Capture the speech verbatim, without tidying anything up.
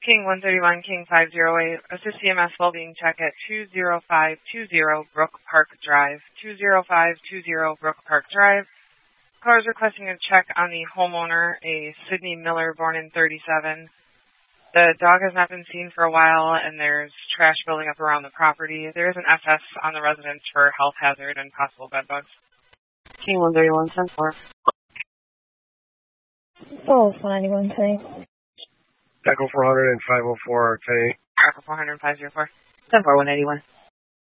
King one thirty-one, King five oh eight, assist E M S well-being check at two oh five two oh Brook Park Drive. two oh five two oh Brook Park Drive. Caller is requesting a check on the homeowner, a Sydney Miller, born in thirty-seven. The dog has not been seen for a while, and there's trash building up around the property. There is an F S on the residence for health hazard and possible bed bugs. King one thirty-one, ten four. Oh, one ninety-one, ten. Echo four hundred and five oh four, ten eight. Echo four hundred and five oh four. ten four, one eighty-one.